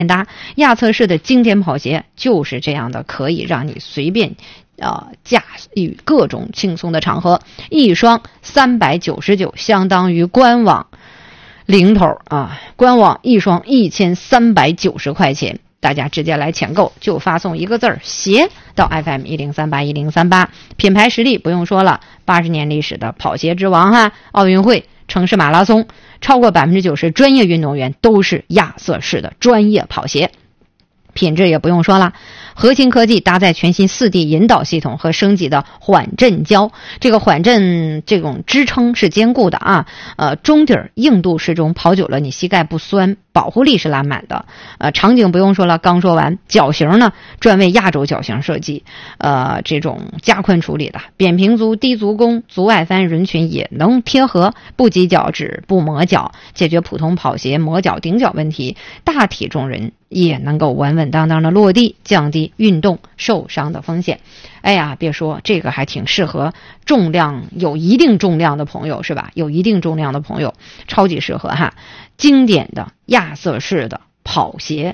搭。亚瑟士的经典跑鞋就是这样的，可以让你随便驾驭各种轻松的场合。一双399，相当于官网零头啊，官网一双1390块钱。大家直接来抢购，就发送一个字儿鞋到 FM10381038。品牌实力不用说了，80年历史的跑鞋之王哈，奥运会、城市马拉松，超过90%专业运动员都是亚瑟士的专业跑鞋。品质也不用说了，核心科技搭载全新4D 引导系统和升级的缓震胶，这个缓震这种支撑是坚固的啊，中底硬度适中，跑久了你膝盖不酸，保护力是拉满的。场景不用说了，刚说完。脚型呢，专为亚洲脚型设计，这种加宽处理的，扁平足、低足弓、足外翻人群也能贴合，不挤脚趾、不磨脚，解决普通跑鞋磨脚顶脚问题。大体重人也能够稳稳当当的落地，降低运动受伤的风险。哎呀，别说这个还挺适合有一定重量的朋友，是吧？有一定重量的朋友超级适合哈。经典的亚瑟士的跑鞋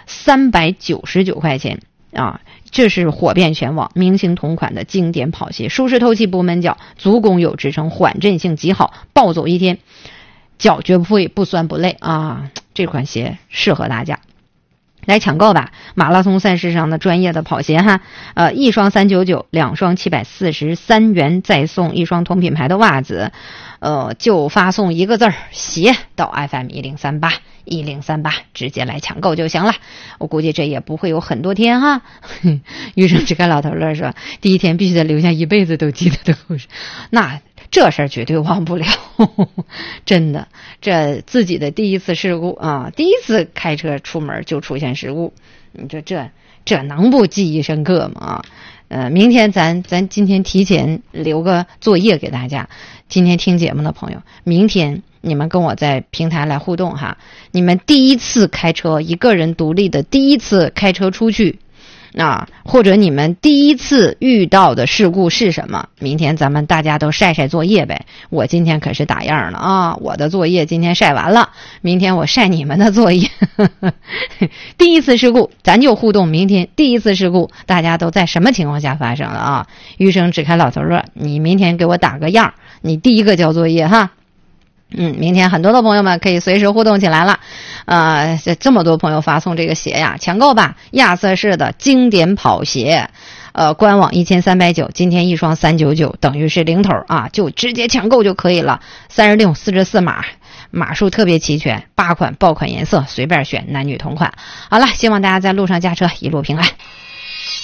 399块钱啊，这是火遍全网明星同款的经典跑鞋，舒适透气不闷脚，足弓有支撑，缓震性极好，暴走一天脚绝不会不酸不累啊！这款鞋适合大家。来抢购吧，马拉松赛事上的专业的跑鞋哈，一双399，两双743元，再送一双同品牌的袜子，就发送一个字儿鞋到 FM10381038，直接来抢购就行了。我估计这也不会有很多天哈。余生只看老头乐说，第一天必须得留下一辈子都记得的故事，那这事儿绝对忘不了。真的，这自己的第一次事故啊，第一次开车出门就出现事故，你说这能不记忆深刻吗？明天咱今天提前留个作业给大家，今天听节目的朋友，明天你们跟我在平台来互动哈，你们第一次开车，一个人独立的第一次开车出去或者你们第一次遇到的事故是什么？明天咱们大家都晒晒作业呗。我今天可是打样了啊，我的作业今天晒完了，明天我晒你们的作业。第一次事故咱就互动，明天第一次事故大家都在什么情况下发生了啊？余生只看老头乐，你明天给我打个样，你第一个交作业哈。明天很多的朋友们可以随时互动起来了，这么多朋友发送这个鞋呀，抢购吧，亚瑟士的经典跑鞋，官网1390，今天一双399，等于是零头啊，就直接抢购就可以了。36、44码数特别齐全，8款爆款颜色随便选，男女同款。好了，希望大家在路上驾车一路平安。